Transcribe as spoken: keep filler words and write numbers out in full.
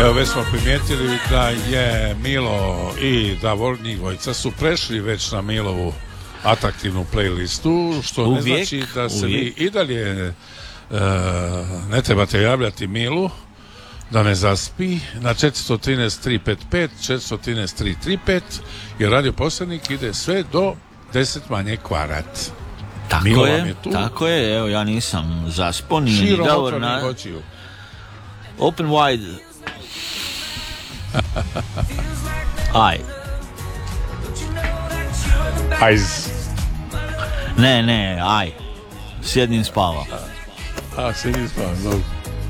Evo, već smo primijetili da je Milo i Davor, njih dvojica su prešli već na Milovu atraktivnu playlistu, što uvijek, ne znači da se uvijek. vi i dalje e, ne trebate javljati Milu da ne zaspi na četiri jedan tri tri pet pet četiri jedan tri tri tri pet, jer Radio Poslanik ide sve do deset manje kvadrat. Tako Milo je, vam je tu. tako je, evo ja nisam zaspo, nije ni Davor na... očiju. Open wide. Aj. Ajz. Ne, ne, aj. Sjednim spava. A, sjedim spavam, dobro.